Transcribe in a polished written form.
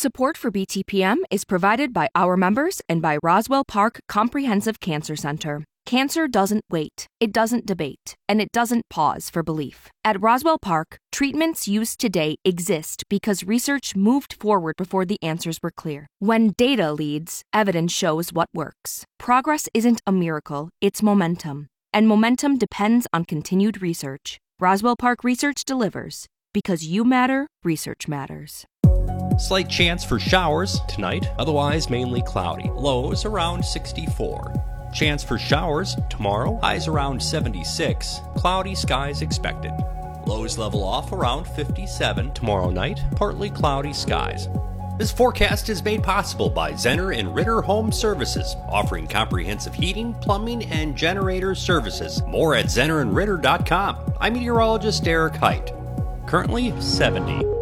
Support for BTPM is provided by our members and by Roswell Park Comprehensive Cancer Center. Cancer doesn't wait, it doesn't debate, and it doesn't pause for belief. At Roswell Park, treatments used today exist because research moved forward before the answers were clear. When data leads, evidence shows what works. Progress isn't a miracle, it's momentum. And momentum depends on continued research. Roswell Park Research delivers. Because you matter, research matters. Slight chance for showers tonight, otherwise mainly cloudy. Lows around 64. Chance for showers tomorrow, highs around 76. Cloudy skies expected. Lows level off around 57 tomorrow night, partly cloudy skies. This forecast is made possible by Zenner and Ritter Home Services, offering comprehensive heating, plumbing, and generator services. More at zennerandritter.com. I'm meteorologist Eric Height. Currently 70.